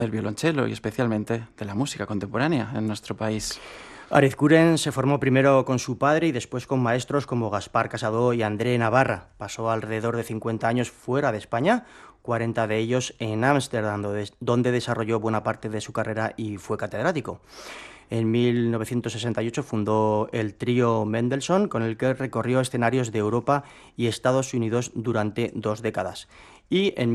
del violonchelo y especialmente de la música contemporánea en nuestro país. Arizkuren se formó primero con su padre y después con maestros como Gaspar Casado y André Navarra. Pasó alrededor de 50 años fuera de España, 40 de ellos en Ámsterdam, donde desarrolló buena parte de su carrera y fue catedrático. En 1968 fundó el trío Mendelssohn, con el que recorrió escenarios de Europa y Estados Unidos durante 2 décadas. Y en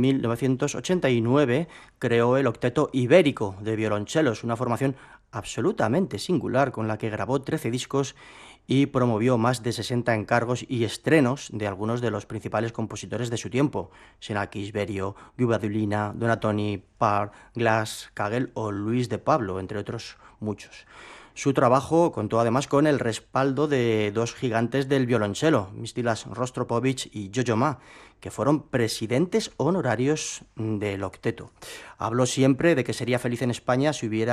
1989 creó el Octeto Ibérico de Violonchelos, una formación absolutamente singular con la que grabó 13 discos y promovió más de 60 encargos y estrenos de algunos de los principales compositores de su tiempo: Xenakis, Berio, Guibadulina, Donatoni, Parr, Glass, Kagel o Luis de Pablo, entre otros muchos. Su trabajo contó además con el respaldo de 2 gigantes del violonchelo, Mistilas Rostropovich y Jojo Ma, que fueron presidentes honorarios del octeto. Habló siempre de que sería feliz en España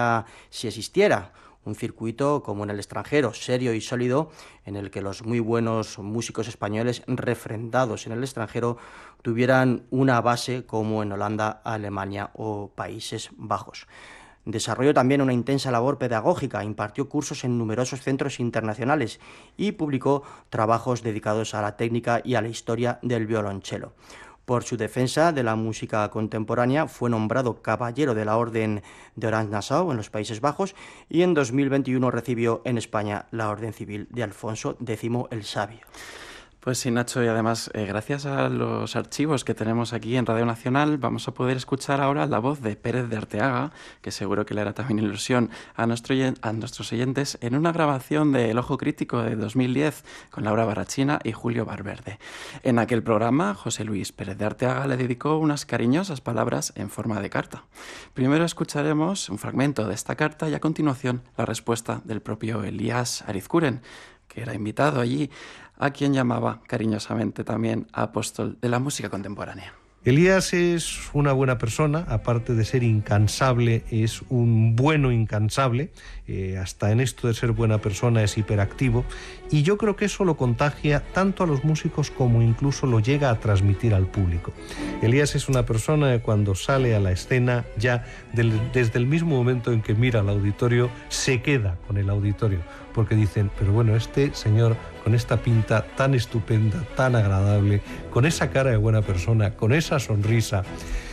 si existiera un circuito como en el extranjero, serio y sólido, en el que los muy buenos músicos españoles refrendados en el extranjero tuvieran una base como en Holanda, Alemania o Países Bajos. Desarrolló también una intensa labor pedagógica, impartió cursos en numerosos centros internacionales y publicó trabajos dedicados a la técnica y a la historia del violonchelo. Por su defensa de la música contemporánea fue nombrado Caballero de la Orden de Orange-Nassau en los Países Bajos y en 2021 recibió en España la Orden Civil de Alfonso X el Sabio. Pues sí, Nacho, y además, gracias a los archivos que tenemos aquí en Radio Nacional, vamos a poder escuchar ahora la voz de Pérez de Arteaga, que seguro que le hará también ilusión a nuestros oyentes, en una grabación de El Ojo Crítico de 2010 con Laura Barrachina y Julio Valverde. En aquel programa, José Luis Pérez de Arteaga le dedicó unas cariñosas palabras en forma de carta. Primero escucharemos un fragmento de esta carta y a continuación la respuesta del propio Elías Arizkuren, que era invitado allí, a quien llamaba cariñosamente también apóstol de la música contemporánea. Elías es una buena persona, aparte de ser incansable, es un bueno incansable, hasta en esto de ser buena persona es hiperactivo, y yo creo que eso lo contagia tanto a los músicos como incluso lo llega a transmitir al público. Elías es una persona que cuando sale a la escena, ya desde el mismo momento en que mira al auditorio, se queda con el auditorio, porque dicen, pero bueno, este señor con esta pinta tan estupenda, tan agradable, con esa cara de buena persona, con esa sonrisa.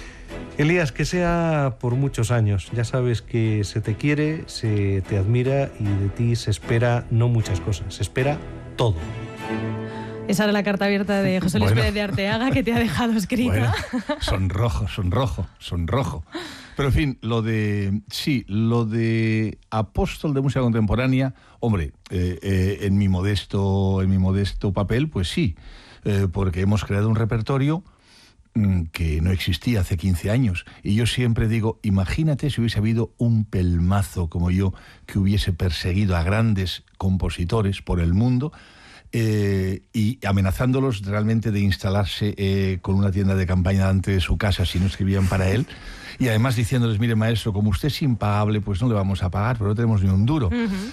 Elías, que sea por muchos años. Ya sabes que se te quiere, se te admira y de ti se espera no muchas cosas, se espera todo. Esa era la carta abierta de José Luis Pérez de Arteaga que te ha dejado escrita. Sonrojo. Pero en fin, lo de apóstol de música contemporánea, hombre, en mi modesto papel, pues sí, porque hemos creado un repertorio que no existía hace 15 años. Y yo siempre digo, imagínate si hubiese habido un pelmazo como yo que hubiese perseguido a grandes compositores por el mundo, y amenazándolos realmente de instalarse con una tienda de campaña delante de su casa si no escribían para él, y además diciéndoles, mire maestro, como usted es impagable, pues no le vamos a pagar, pero no tenemos ni un duro.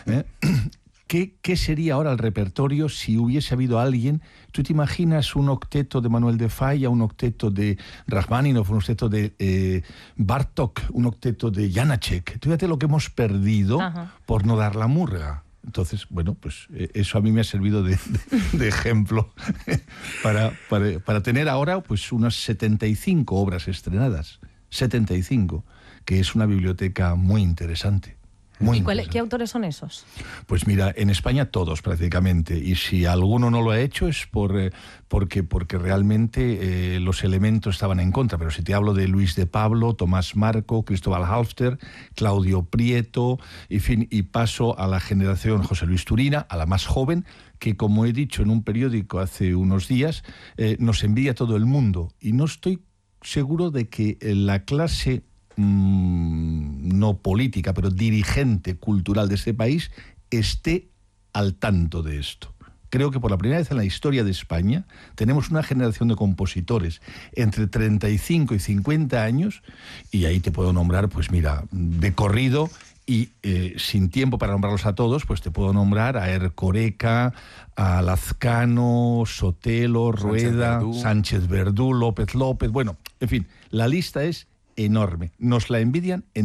¿Qué sería ahora el repertorio si hubiese habido alguien? ¿Tú te imaginas un octeto de Manuel de Falla, un octeto de Rachmaninoff, un octeto de Bartók, un octeto de Janáček? Tú fíjate lo que hemos perdido por no dar la murga. Entonces, bueno, pues eso a mí me ha servido de ejemplo para tener ahora pues unas 75 obras estrenadas. 75, que es una biblioteca muy interesante. ¿Qué autores son esos? Pues mira, en España todos prácticamente, y si alguno no lo ha hecho es porque realmente los elementos estaban en contra, pero si te hablo de Luis de Pablo, Tomás Marco, Cristóbal Halffter, Claudio Prieto, en fin, y paso a la generación José Luis Turina, a la más joven, que como he dicho en un periódico hace unos días, nos envidia todo el mundo, y no estoy seguro de que la clase no política, pero dirigente cultural de este país esté al tanto de esto. Creo que por la primera vez en la historia de España tenemos una generación de compositores entre 35 y 50 años, y ahí te puedo nombrar, pues mira, de corrido, y sin tiempo para nombrarlos a todos, pues te puedo nombrar a Ercoreka, a Lazcano, Sotelo, Rueda, Sánchez Verdú, López, bueno, en fin, la lista es enorme. Nos la envidian en